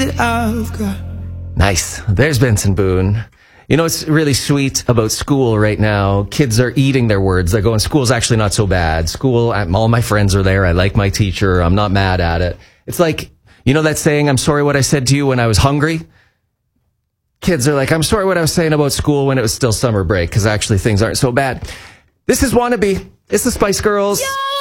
that I've got. Nice. There's Benson Boone. You know what's really sweet about school right now? Kids are eating their words. They're going, school's actually not so bad. School, all my friends are there. I like my teacher. I'm not mad at it. It's like, you know that saying, I'm sorry what I said to you when I was hungry? Kids are like, I'm sorry what I was saying about school when it was still summer break, because actually things aren't so bad. This is Wannabe. It's the Spice Girls. Yo!